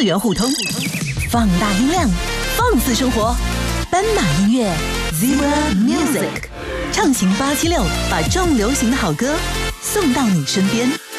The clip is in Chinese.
元互通，放大音量，放肆生活。斑马音乐 Zebra Music， 畅行876，把重流行的好歌送到你身边。